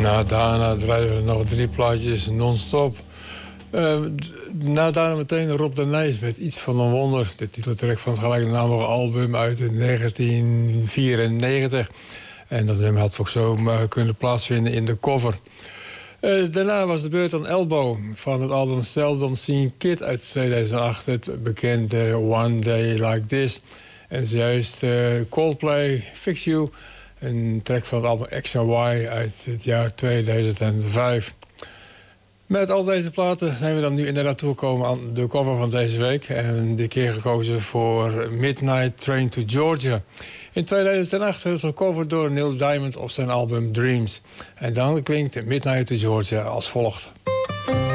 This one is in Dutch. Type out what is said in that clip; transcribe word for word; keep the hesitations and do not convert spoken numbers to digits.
Nou, daarna draaien we nog drie plaatjes non-stop. Uh, na daarna meteen Rob de Nijs met Iets van een Wonder. De titeltrack van het gelijknamige album uit negentien vierennegentig. En dat nummer had ook zo kunnen plaatsvinden in de cover. Uh, daarna was de beurt aan Elbow van het album Seldom Seen Kid uit tweeduizend acht. Het bekende One Day Like This. En zojuist uh, Coldplay, Fix You. Een track van het album X en Y uit het jaar tweeduizend vijf. Met al deze platen zijn we dan nu inderdaad toegekomen aan de cover van deze week. En dit keer gekozen voor Midnight Train to Georgia. In tweeduizend acht werd het gecoverd door Neil Diamond op zijn album Dreams. En dan klinkt Midnight to Georgia als volgt.